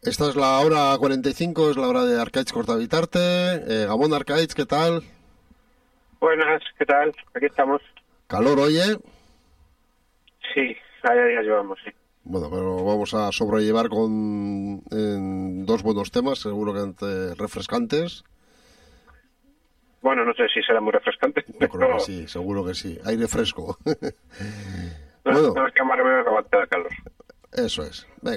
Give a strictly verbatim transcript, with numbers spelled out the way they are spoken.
Esta es la hora cuarenta y cinco, es la hora de Arcaich Cortavitarte. Eh, Gabón, Arcaich, ¿qué tal? Buenas, ¿qué tal? Aquí estamos. ¿Calor, oye? Sí, allá días llevamos, sí. Bueno, pero vamos a sobrellevar con en dos buenos temas, seguro que ante- refrescantes. Bueno, no sé si será muy refrescante, Yo pero creo que sí, seguro que sí. Aire fresco. no, Bueno, no es que más remedio que aguantar el calor. eso es. Venga.